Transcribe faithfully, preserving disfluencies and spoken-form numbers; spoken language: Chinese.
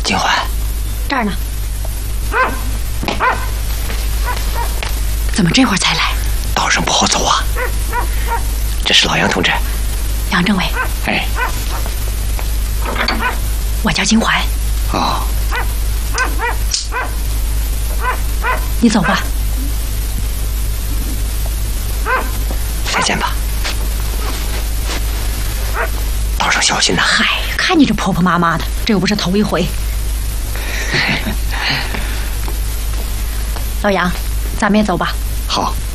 金环， 这儿呢。怎么这会儿才来？ 道上不好走啊。这是老杨同志。 杨政委。 哎。 我叫金环。 哦。 你走吧。 再见吧。道上小心呐！ 嗨，看你这婆婆妈妈的，这又不是头一回。老杨，咱们也走吧。 好。